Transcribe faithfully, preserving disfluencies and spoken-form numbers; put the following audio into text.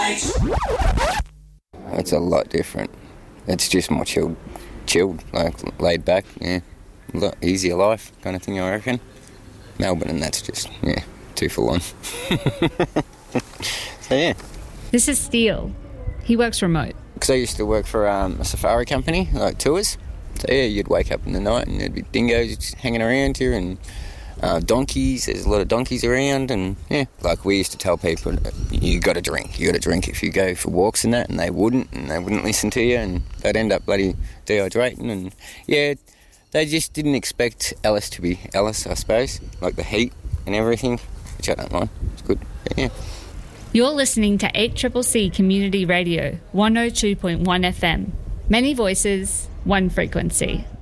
It's a lot different. It's just more chilled, chilled, like laid back, yeah. A lot easier life kind of thing, I reckon. Melbourne, and that's just, yeah, too full on. So, yeah. This is Steele. He works remote. Because I used to work for um, a safari company, like tours. So, yeah, you'd wake up in the night and there'd be dingoes hanging around here and uh, donkeys. There's a lot of donkeys around and, yeah, like we used to tell people, you got to drink. You got to drink if you go for walks and that, and they wouldn't, and they wouldn't listen to you, and they'd end up bloody dehydrating. And, yeah, they just didn't expect Ellis to be Ellis, I suppose, like the heat and everything, which I don't mind. It's good, but, yeah. You're listening to eight C C C Community Radio, one oh two point one F M. Many voices, one frequency.